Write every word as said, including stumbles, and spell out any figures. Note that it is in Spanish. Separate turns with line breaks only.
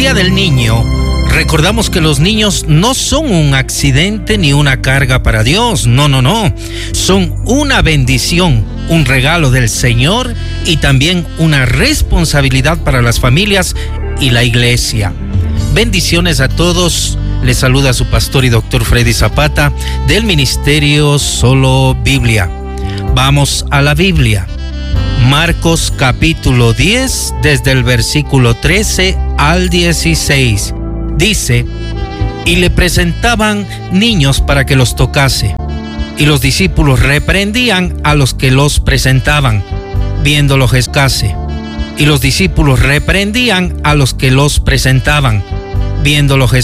Día del Niño, recordamos que los niños no son un accidente ni una carga para Dios. No, no, no. Son una bendición, un regalo del Señor y también una responsabilidad para las familias y la iglesia. Bendiciones a todos. Les saluda su pastor y doctor Freddy Zapata del Ministerio Solo Biblia. Vamos a la Biblia. Marcos capítulo diez, desde el versículo trece al dieciséis. Dice: y le presentaban niños para que los tocase, y los discípulos reprendían a los que los presentaban, viéndolos escase. Y los discípulos reprendían a los que los presentaban, viéndolos